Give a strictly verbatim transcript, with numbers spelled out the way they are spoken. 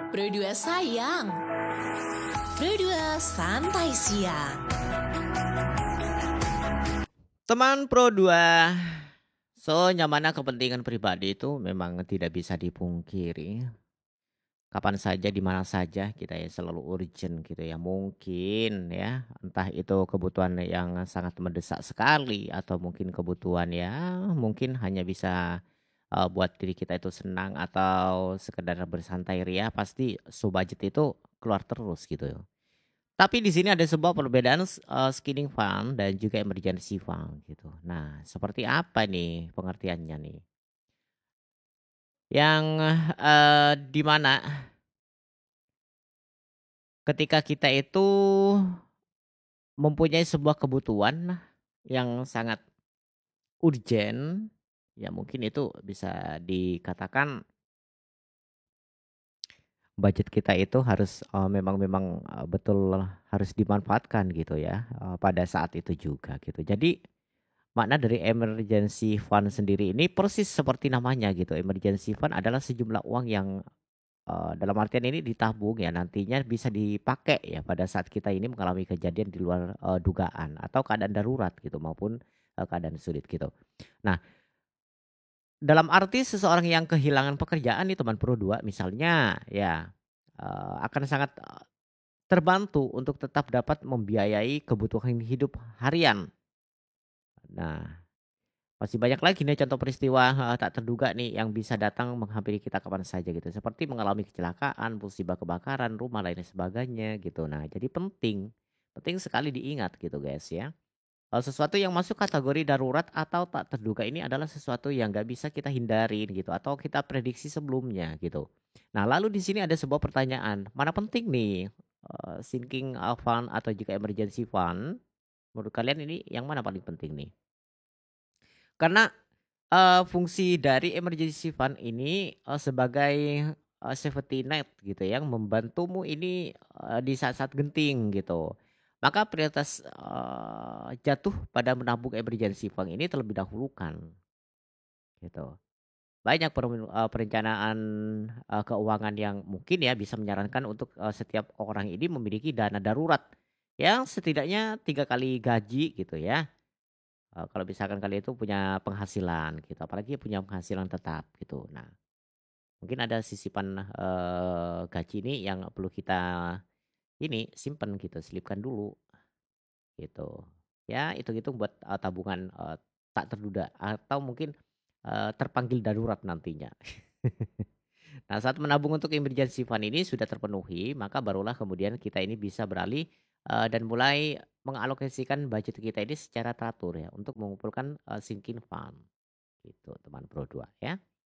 Pro dua sayang, Pro dua santai siang. Teman Pro dua, so nyamana kepentingan pribadi itu memang tidak bisa dipungkiri. Kapan saja, di mana saja kita ya selalu urgent gitu ya. Mungkin ya, entah itu kebutuhan yang sangat mendesak sekali atau mungkin kebutuhan ya mungkin hanya bisa eh, buat diri kita itu senang atau sekedar bersantai ria, pasti so budget itu keluar terus gitu. Tapi di sini ada sebuah perbedaan s eee, skimming fund dan juga emergency fund gitu. Nah, seperti apa nih pengertiannya nih? Yang, eee, di mana ketika kita itu mempunyai sebuah kebutuhan yang sangat urgent, ya mungkin itu bisa dikatakan budget kita itu harus, eee, memang memang, eee, betul harus dimanfaatkan gitu ya, eee, pada saat itu juga gitu. Jadi makna dari emergency fund sendiri ini persis seperti namanya gitu. Emergency fund adalah sejumlah uang yang, eee, dalam artian ini ditabung ya, nantinya bisa dipakai ya pada saat kita ini mengalami kejadian di luar, eee, dugaan atau keadaan darurat gitu maupun, eee, keadaan sulit gitu. Nah, dalam arti seseorang yang kehilangan pekerjaan nih teman Pro dua misalnya ya, eee, akan sangat, eee, terbantu untuk tetap dapat membiayai kebutuhan hidup harian. Nah, masih banyak lagi nih contoh peristiwa heeh, tak terduga nih yang bisa datang menghampiri kita kapan saja gitu. Seperti mengalami kecelakaan, musibah kebakaran, rumah, lain sebagainya gitu. Nah, jadi penting, penting sekali diingat gitu guys ya. Eee, sesuatu yang masuk kategori darurat atau tak terduga ini adalah sesuatu yang nggak bisa kita hindarin gitu atau kita prediksi sebelumnya gitu. Nah, lalu di sini ada sebuah pertanyaan, mana penting nih, eee, sinking, eee, fund atau juga emergency fund? Menurut kalian ini yang mana paling penting nih? Karena Eee, fungsi dari emergency fund ini, eee, sebagai, eee, safety net gitu yang membantumu ini, eee, di saat-saat genting gitu. Maka prioritas, eee, jatuh pada menabung emergency fund ini terlebih dahulukan gitu. Banyak permen eee, perencanaan, eee, keuangan yang mungkin ya bisa menyarankan untuk, eee, setiap orang ini memiliki dana darurat yang setidaknya tiga kali gaji gitu ya. Eee, kalau misalkan kalian itu punya penghasilan gitu, apalagi punya penghasilan tetap gitu. Nah, mungkin ada sisipan, eee, gaji ini yang perlu kita ini, simpen gitu, selipkan dulu gitu. Ya hitung-hitung buat, eee, tabungan, eee, tak terduga atau mungkin, eee, terpanggil darurat nantinya. Nah, saat menabung untuk emergency fund ini sudah terpenuhi, maka barulah kemudian kita ini bisa beralih, eee, dan mulai mengalokasikan budget kita ini secara teratur ya, untuk mengumpulkan, eee, sinking fund, gitu teman Pro dua ya.